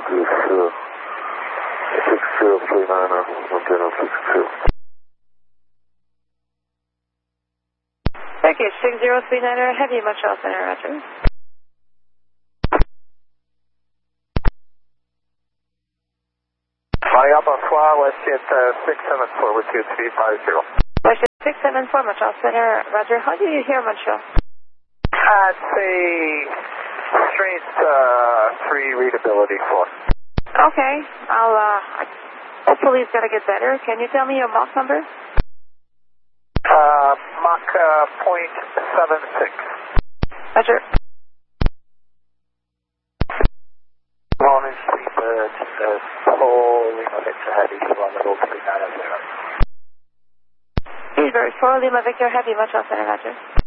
Package 6039 Heavy, Montreal Center, roger. Bonsoir, WestJet 674 with 2350. WestJet 674, Montreal Center, roger. How do you hear Montreal? I'd say straight 3, readability 4. Okay, hopefully it's going to get better. Can you tell me your Mach number? Mach 0.76. Roger. Morning, Sleeper, Lima Victor Heavy, on level 390. Speedbird 4 Lima Victor Heavy, Montreal Center, roger.